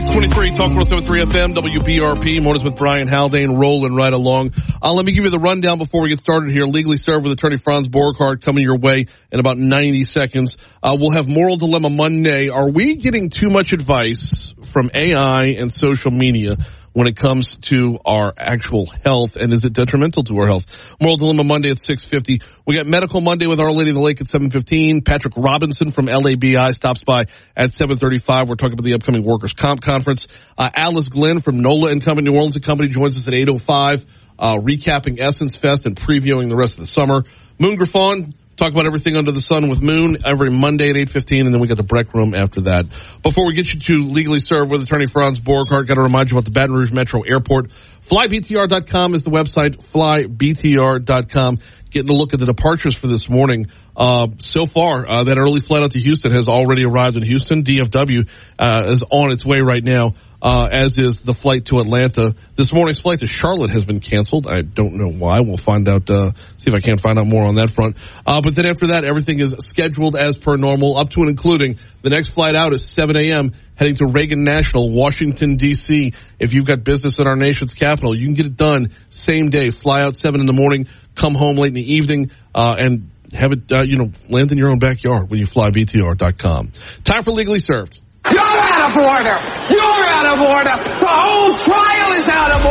623, Talk 107.3 FM, WBRP. Mornings with Brian Haldane, rolling right along. Let me give you the rundown before we get started here. Legally Served with attorney Franz Borghardt coming your way in about 90 seconds. We'll have Moral Dilemma Monday. Are we getting too much advice from AI and social media when it comes to our actual health, and is it detrimental to our health? Moral Dilemma Monday at 6:50. We got Medical Monday with Our Lady of the Lake at 7:15. Patrick Robinson from LABI stops by at 7:35. We're talking about the upcoming Workers' Comp Conference. Alice Glenn from NOLA & Company, New Orleans & Company joins us at 8:05, recapping Essence Fest and previewing the rest of the summer. Moon Griffon, talk about everything under the sun with Moon every Monday at 8:15, and then we got the Breck Room after that. Before we get you to Legally Served with attorney Franz Borghardt, got to remind you about the Baton Rouge Metro Airport. FlyBTR.com is the website, FlyBTR.com. Getting a look at the departures for this morning. So far, that early flight out to Houston has already arrived in Houston. DFW is on its way right now, as is the flight to Atlanta. This morning's flight to Charlotte has been canceled. I don't know why. We'll find out, see if I can't find out more on that front. But then after that, everything is scheduled as per normal, up to and including the next flight out is 7 a.m., heading to Reagan National, Washington, D.C. If you've got business in our nation's capital, you can get it done same day. Fly out 7 in the morning, come home late in the evening, and have it, land in your own backyard when you fly BTR.com. Time for Legally Served. You're out of order! You're out of order! The whole trial is out of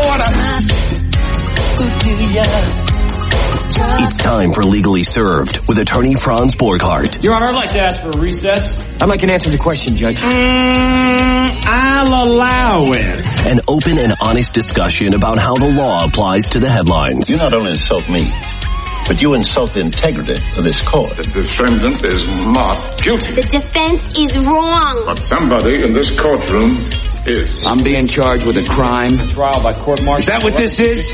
order! It's time for Legally Served with attorney Franz Borghardt. Your Honor, I'd like to ask for a recess. I'd like an answer to the question, Judge. I'll allow it. An open and honest discussion about how the law applies to the headlines. You not only insult me, but you insult the integrity of this court. The defendant is not guilty. The defense is wrong. But somebody in this courtroom is. I'm being charged with a crime. Trial by court-martial. Is that what this is?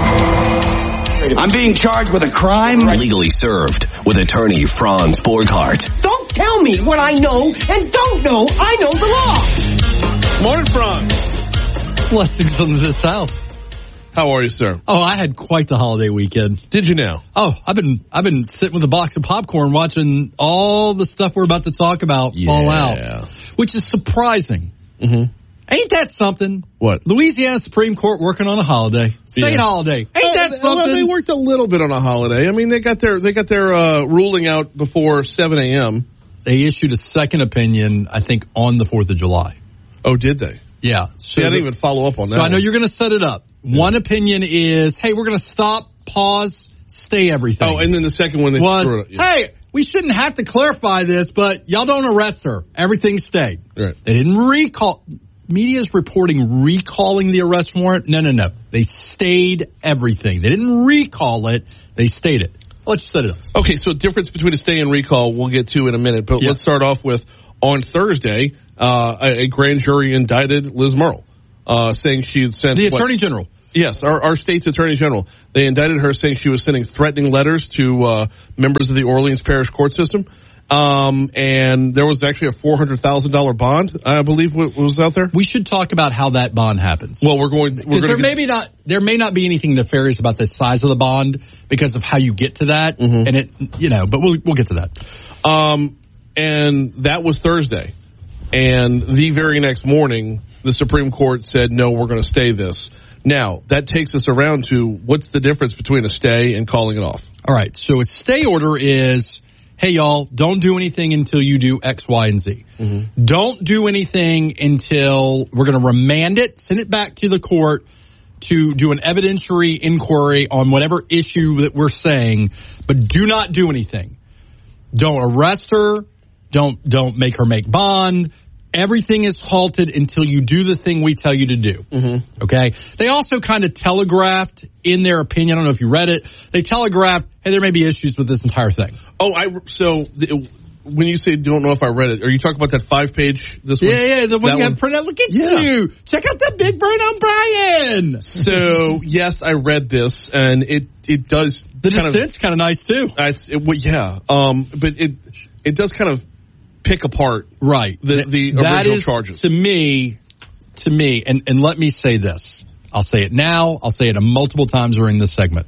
I'm being charged with a crime? Legally Served with attorney Franz Borghardt. Don't tell me what I know and don't know. I know the law. Morning, Franz. Blessings from the South. How are you, sir? Oh, I had quite the holiday weekend. Did you now? Oh, I've been sitting with a box of popcorn watching all the stuff we're about to talk about fall out, which is surprising. Mm-hmm. Ain't that something? What? Louisiana Supreme Court working on a holiday. State holiday. Ain't that something? Well, they worked a little bit on a holiday. I mean, they got their ruling out before 7 a.m. They issued a second opinion, I think, on the 4th of July. Oh, did they? Yeah. So I didn't even follow up on that. So I know you're going to set it up. Yeah. One opinion is, hey, we're going to stop, pause, stay everything. Oh, and then the second one was, hey, we shouldn't have to clarify this, but y'all don't arrest her. Everything stayed. Right. They didn't recall. Media's reporting recalling the arrest warrant. No. They stayed everything. They didn't recall it. They stayed it. I'll let you set it up. Okay, so difference between a stay and recall we'll get to in a minute. But let's start off with, on Thursday, a grand jury indicted Liz Murrill, saying she had sent... The Attorney General. Yes, our state's Attorney General. They indicted her saying she was sending threatening letters to members of the Orleans Parish court system. And there was actually a $400,000 bond, I believe, was out there. We should talk about how that bond happens. Well, because there may not be anything nefarious about the size of the bond because of how you get to that, and it, but we'll get to that. And that was Thursday, and the very next morning, the Supreme Court said, no, we're going to stay this. Now, that takes us around to what's the difference between a stay and calling it off? All right, so a stay order is, hey, y'all, don't do anything until you do X, Y, and Z. Mm-hmm. Don't do anything until we're going to remand it, send it back to the court to do an evidentiary inquiry on whatever issue that we're saying, but do not do anything. Don't arrest her. Don't make her make bond. Everything is halted until you do the thing we tell you to do. Mm-hmm. Okay? They also kind of telegraphed in their opinion, I don't know if you read it, they telegraphed, hey, there may be issues with this entire thing. Oh, when you say don't know if I read it, are you talking about that 5-page this one? Yeah, the one you got printed out. Look at you. Check out that big brain on Brian. So, yes, I read this, and it does. The dissent's kind of nice, too. But it does kind of pick apart the original charges. To me, and let me say this. I'll say it now. I'll say it multiple times during this segment.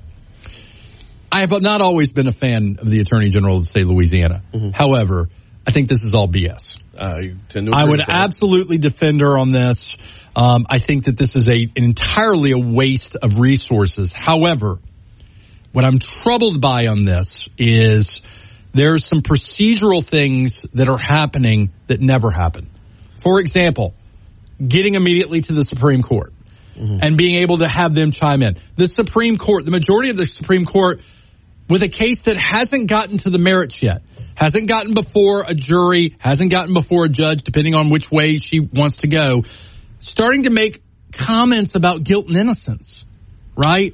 I have not always been a fan of the Attorney General of the state of Louisiana. Mm-hmm. However, I think this is all BS. I tend to agree I would with that. absolutely defend her on this. I think that this is entirely a waste of resources. However, what I'm troubled by on this is there's some procedural things that are happening that never happen. For example, getting immediately to the Supreme Court and being able to have them chime in. The Supreme Court, the majority of the Supreme Court, with a case that hasn't gotten to the merits yet, hasn't gotten before a jury, hasn't gotten before a judge, depending on which way she wants to go, starting to make comments about guilt and innocence, right?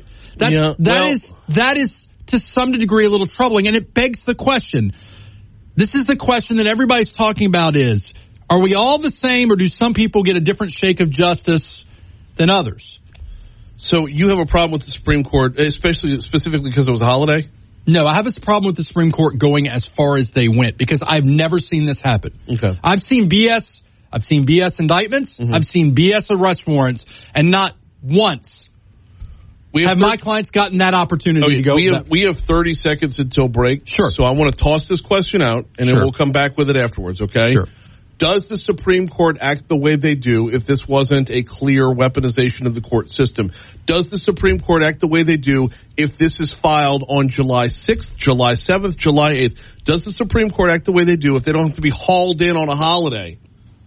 That is to some degree a little troubling, and it begs the question. This is the question that everybody's talking about is, are we all the same, or do some people get a different shake of justice than others? So you have a problem with the Supreme Court, specifically because it was a holiday? No, I have a problem with the Supreme Court going as far as they went because I've never seen this happen. Okay. I've seen BS indictments. I've seen BS arrest warrants, and not once have my clients gotten that opportunity to go. We have 30 seconds until break. Sure. So I want to toss this question out, and then we'll come back with it afterwards, okay? Sure. Does the Supreme Court act the way they do if this wasn't a clear weaponization of the court system? Does the Supreme Court act the way they do if this is filed on July 6th, July 7th, July 8th? Does the Supreme Court act the way they do if they don't have to be hauled in on a holiday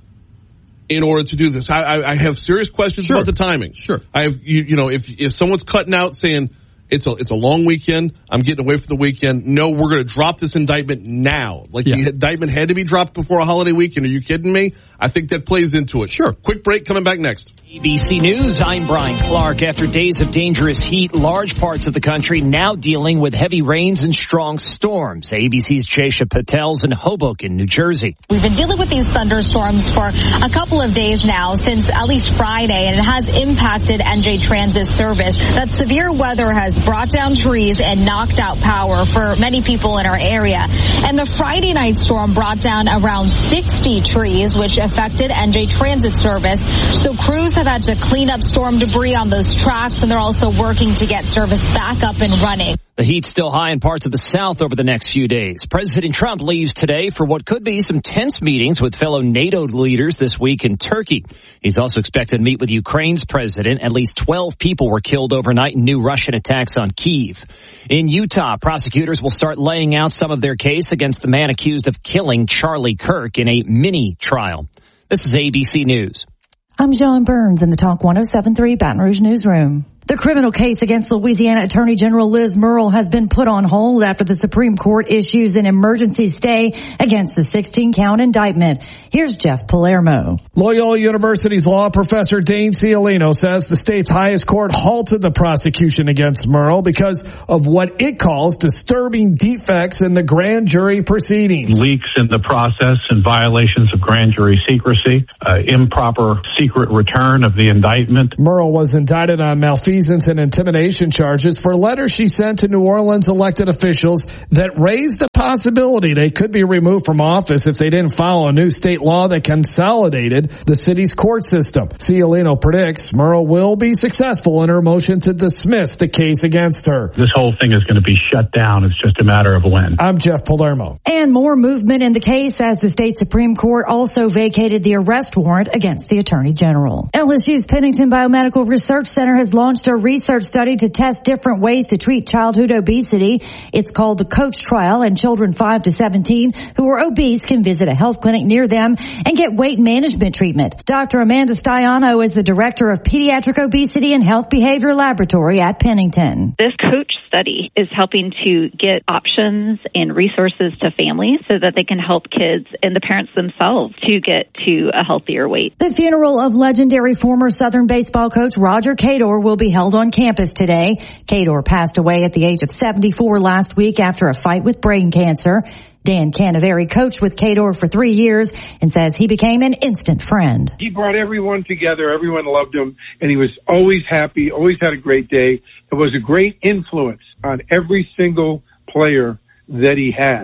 in order to do this? I have serious questions about the timing. Sure. I have, if someone's cutting out saying it's a long weekend, I'm getting away for the weekend. No, we're going to drop this indictment now. The indictment had to be dropped before a holiday weekend. Are you kidding me? I think that plays into it. Sure. Quick break, coming back next. ABC News, I'm Brian Clark. After days of dangerous heat, large parts of the country now dealing with heavy rains and strong storms. ABC's Jaysha Patel's in Hoboken, New Jersey. We've been dealing with these thunderstorms for a couple of days now, since at least Friday, and it has impacted NJ Transit service. That severe weather has brought down trees and knocked out power for many people in our area. And the Friday night storm brought down around 60 trees, which affected NJ Transit service. So crews have had to clean up storm debris on those tracks, and they're also working to get service back up and running. The heat's still high in parts of the South over the next few days. President Trump leaves today for what could be some tense meetings with fellow NATO leaders this week in Turkey. He's also expected to meet with Ukraine's president. At least 12 people were killed overnight in new Russian attacks on Kyiv. In Utah, prosecutors will start laying out some of their case against the man accused of killing Charlie Kirk in a mini trial. This is ABC News. I'm John Burns in the Talk 107.3 Baton Rouge Newsroom. The criminal case against Louisiana Attorney General Liz Murrill has been put on hold after the Supreme Court issues an emergency stay against the 16-count indictment. Here's Jeff Palermo. Loyola University's law professor Dane Cialino says the state's highest court halted the prosecution against Murrill because of what it calls disturbing defects in the grand jury proceedings. Leaks in the process and violations of grand jury secrecy, improper secret return of the indictment. Murrill was indicted on malfeasance and intimidation charges for letters she sent to New Orleans elected officials that raised the possibility they could be removed from office if they didn't follow a new state law that consolidated the city's court system. Cialino predicts Murrill will be successful in her motion to dismiss the case against her. This whole thing is going to be shut down. It's just a matter of when. I'm Jeff Palermo. And more movement in the case as the state Supreme Court also vacated the arrest warrant against the Attorney General. LSU's Pennington Biomedical Research Center has launched a research study to test different ways to treat childhood obesity. It's called the COACH trial, and children 5 to 17 who are obese can visit a health clinic near them and get weight management treatment. Dr. Amanda Staiano is the director of Pediatric Obesity and Health Behavior Laboratory at Pennington. This COACH study is helping to get options and resources to families so that they can help kids and the parents themselves to get to a healthier weight. The funeral of legendary former Southern baseball coach Roger Cador will be held on campus today. Cador passed away at the age of 74 last week after a fight with brain cancer. Dan Canaveri coached with Cador for 3 years and says he became an instant friend. He brought everyone together. Everyone loved him, and he was always happy, always had a great day. It was a great influence on every single player that he had.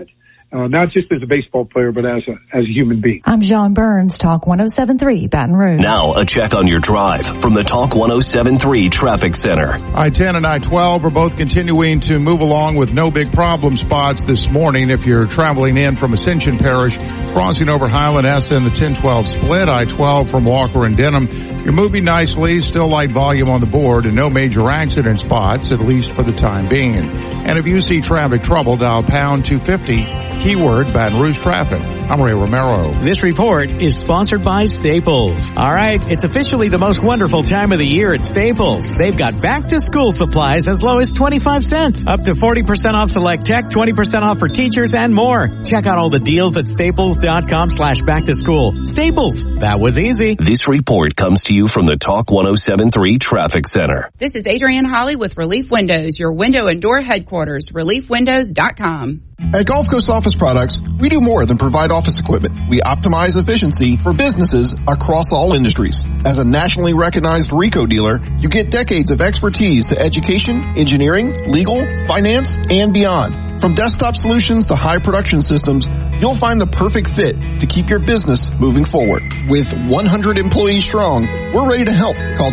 not just as a baseball player, but as a human being. I'm John Burns, Talk 107.3 Baton Rouge. Now a check on your drive from the Talk 107.3 Traffic Center. I-10 and I-12 are both continuing to move along with no big problem spots this morning. If you're traveling in from Ascension Parish, crossing over Highland S and the 10-12 split, I-12 from Walker and Denham, you're moving nicely, still light volume on the board, and no major accident spots, at least for the time being. And if you see traffic trouble, dial pound 250, keyword Baton Rouge traffic. I'm Ray Romero. This report is sponsored by Staples. All right, it's officially the most wonderful time of the year at Staples. They've got back-to-school supplies as low as 25 cents, up to 40% off select tech, 20% off for teachers, and more. Check out all the deals at staples.com/back-to-school. Staples, that was easy. This report comes to you from the Talk 107.3 Traffic Center. This is Adrienne Holly with Relief Windows, your window and door headquarters, reliefwindows.com. At Gulf Coast Office Products, we do more than provide office equipment. We optimize efficiency for businesses across all industries. As a nationally recognized RICO dealer, you get decades of expertise to education, engineering, legal, finance, and beyond. From desktop solutions to high production systems, you'll find the perfect fit to keep your business moving forward. With 100 employees strong, we're ready to help. Call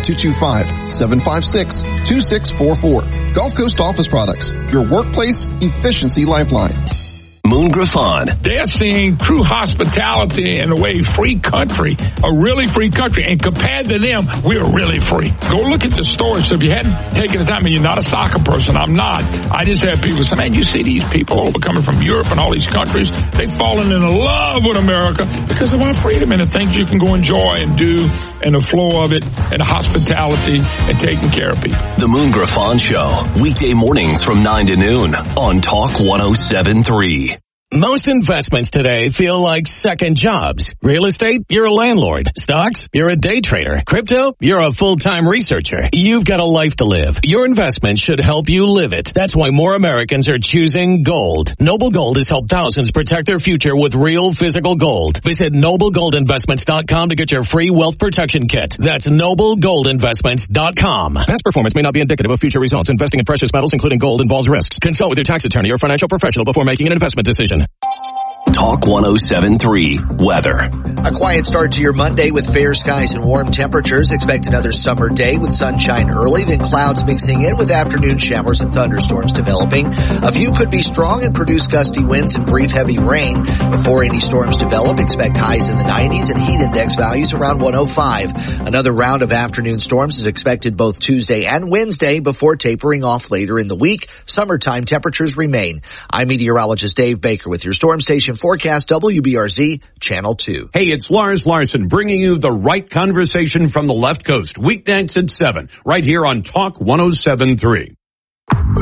225-756-2644. Gulf Coast Office Products, your workplace efficiency lifeline. Moon Griffon. They're seeing true hospitality in a way, free country, a really free country. And compared to them, we're really free. Go look at the stores. So if you hadn't taken the time, and you're not a soccer person, I'm not. I just have people say, man, you see these people over coming from Europe and all these countries. They've fallen in love with America because of our freedom and the things you can go enjoy and do and the flow of it and the hospitality and taking care of people. The Moon Griffon Show, weekday mornings from 9 to noon on Talk 107.3. Most investments today feel like second jobs. Real estate, you're a landlord. Stocks, you're a day trader. Crypto, you're a full-time researcher. You've got a life to live. Your investment should help you live it. That's why more Americans are choosing gold. Noble Gold has helped thousands protect their future with real physical gold. Visit NobleGoldInvestments.com to get your free wealth protection kit. That's NobleGoldInvestments.com. Past performance may not be indicative of future results. Investing in precious metals, including gold, involves risks. Consult with your tax attorney or financial professional before making an investment decision. Talk 107.3 Weather. A quiet start to your Monday with fair skies and warm temperatures. Expect another summer day with sunshine early, then clouds mixing in with afternoon showers and thunderstorms developing. A few could be strong and produce gusty winds and brief heavy rain. Before any storms develop, expect highs in the 90s and heat index values around 105. Another round of afternoon storms is expected both Tuesday and Wednesday before tapering off later in the week. Summertime temperatures remain. I'm meteorologist Dave Baker with your storm station forecast, WBRZ Channel 2. Hey, it's Lars Larson bringing you the right conversation from the left coast. Weeknights at 7, right here on Talk 107.3.